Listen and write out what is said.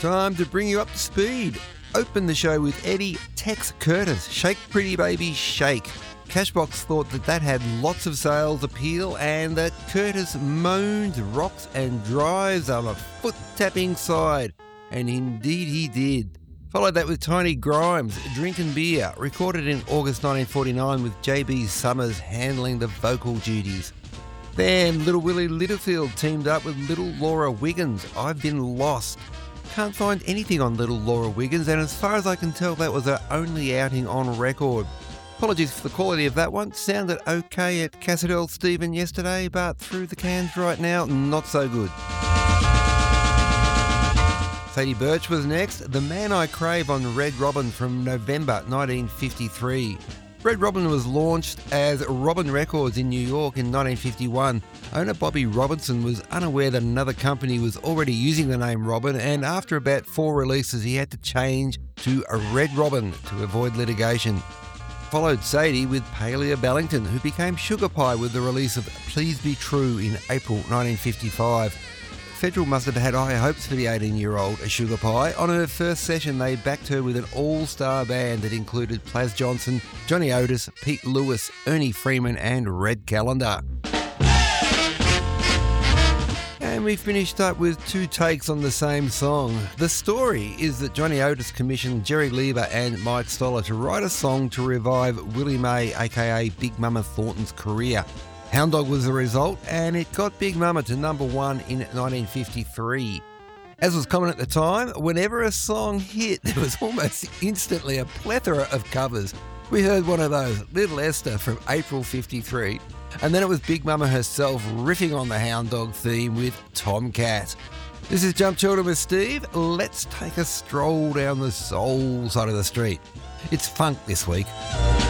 Time to bring you up to speed. Open the show with Eddie Tex Curtis, Shake Pretty Baby Shake. Cashbox thought that had lots of sales appeal and that Curtis moans, rocks and drives on a foot-tapping side. And indeed he did. Followed that with Tiny Grimes, Drinkin' Beer, recorded in August 1949 with J.B. Summers handling the vocal duties. Then Little Willie Littlefield teamed up with Little Laura Wiggins, I've Been Lost. Can't find anything on Little Laura Wiggins, and as far as I can tell, that was her only outing on record. Apologies for the quality of that one. Sounded okay at Cassadell Stephen yesterday, but through the cans right now, not so good. Sadie Birch was next. The Man I Crave on Red Robin from November 1953. Red Robin was launched as Robin Records in New York in 1951. Owner Bobby Robinson was unaware that another company was already using the name Robin, and after about 4 releases he had to change to a Red Robin to avoid litigation. Followed Sadie with Palia Bellington, who became Sugar Pie with the release of Please Be True in April 1955. Federal must have had high hopes for the 18-year-old Sugar Pie. On her first session, they backed her with an all-star band that included Plas Johnson, Johnny Otis, Pete Lewis, Ernie Freeman and Red Callender. And we finished up with 2 takes on the same song. The story is that Johnny Otis commissioned Jerry Leiber and Mike Stoller to write a song to revive Willie Mae, aka Big Mama Thornton's career. Hound Dog was the result, and it got Big Mama to number 1 in 1953. As was common at the time, whenever a song hit, there was almost instantly a plethora of covers. We heard one of those, Little Esther from April 53, and then it was Big Mama herself riffing on the Hound Dog theme with Tomcat. This is Jump Children with Steve. Let's take a stroll down the soul side of the street. It's funk this week.